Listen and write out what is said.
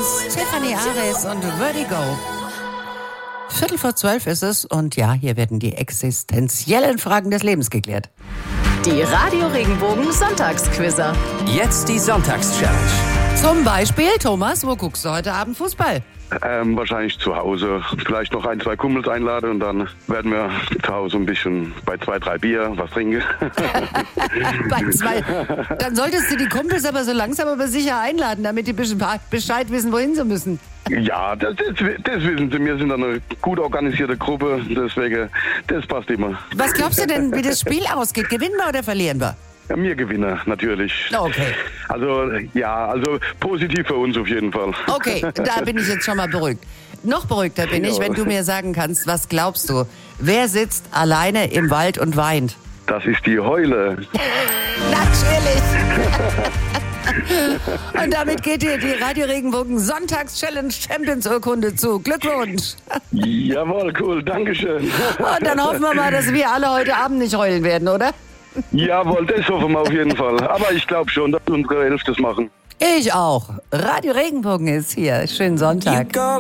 Stefanie Ares und Vertigo. 11:45 ist es und ja, hier werden die existenziellen Fragen des Lebens geklärt. Die Radio Regenbogen Sonntagsquizzer. Jetzt die Sonntagschallenge. Zum Beispiel, Thomas, wo guckst du heute Abend Fußball? Wahrscheinlich zu Hause. Vielleicht noch 1, 2 Kumpels einladen und dann werden wir zu Hause ein bisschen bei 2, 3 Bier was trinken. Bei 2. Dann solltest du die Kumpels aber so langsam aber sicher einladen, damit die Bescheid wissen, wohin sie müssen. Ja, das wissen Sie. Wir sind eine gut organisierte Gruppe, deswegen, das passt immer. Was glaubst du denn, wie das Spiel ausgeht? Gewinnen wir oder verlieren wir? Ja, wir gewinnen, natürlich. Okay. Also positiv für uns auf jeden Fall. Okay, da bin ich jetzt schon mal beruhigt. Noch beruhigter bin ich, wenn du mir sagen kannst, was glaubst du? Wer sitzt alleine im Wald und weint? Das ist die Heule. Natürlich. Und damit geht dir die Radio Regenbogen Sonntags-Challenge Champions-Urkunde zu. Glückwunsch. Jawohl, cool, dankeschön. Und dann hoffen wir mal, dass wir alle heute Abend nicht heulen werden, oder? Jawohl, das hoffen wir auf jeden Fall. Aber ich glaube schon, dass unsere 11 das machen. Ich auch. Radio Regenbogen ist hier. Schönen Sonntag.